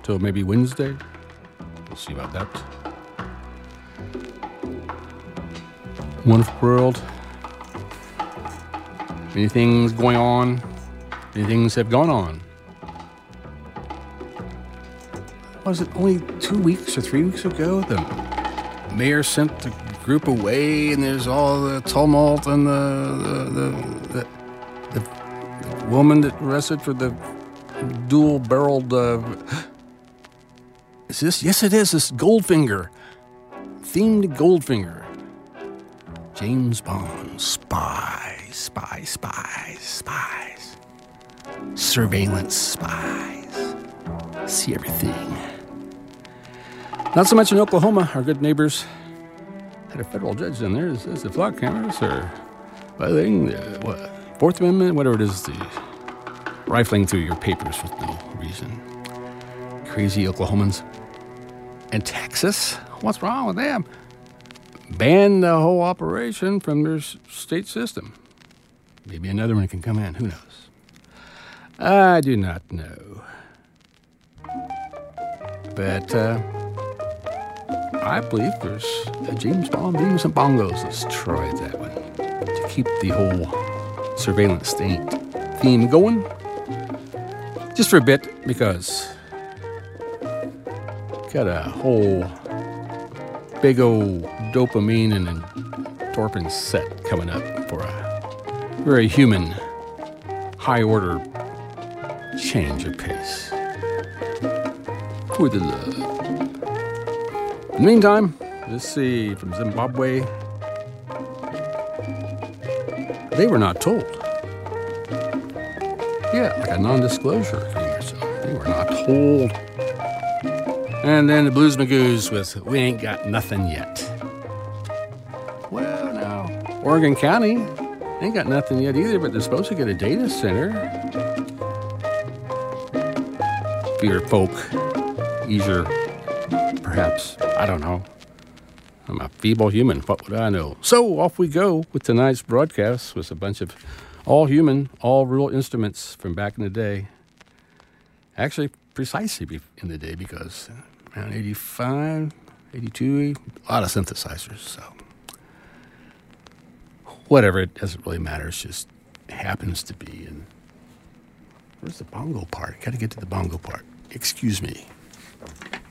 till maybe Wednesday. We'll see about that. Wonderful world. Many things going on. Many things have gone on. Was it only 2 weeks or 3 weeks ago? The mayor sent the group away, and there's all the tumult and the woman that arrested for the dual-barreled. Is this? Yes, it is. This Goldfinger, themed Goldfinger. James Bond, spies, surveillance spies, see everything. Not so much in Oklahoma. Our good neighbors had a federal judge in there. Is the flock cameras or Fourth Amendment, whatever it is, the rifling through your papers with no reason. Crazy Oklahomans. And Texas, what's wrong with them? Banned the whole operation from their state system. Maybe another one can come in. Who knows? I do not know. But I believe there's a James Bond being some bongos. Let's try that one to keep the whole surveillance state theme going. Just for a bit, because got a whole big old dopamine and endorphin set coming up for a very human, high-order change of pace for the love. In the meantime, let's see, from Zimbabwe, they were not told. Yeah, like a non-disclosure agreement, so they were not told. And then the Blues Magoos with "We Ain't Got Nothing Yet." Well, now, Oregon County ain't got nothing yet either, but they're supposed to get a data center. For your folk, easier, perhaps, I don't know. I'm a feeble human, what would I know? So off we go with tonight's broadcast with a bunch of all human, all real instruments from back in the day. Actually, precisely in the day, because around 85, 82, a lot of synthesizers, so whatever, it doesn't really matter, it just happens to be. And where's the bongo part? Gotta get to the bongo part. Excuse me.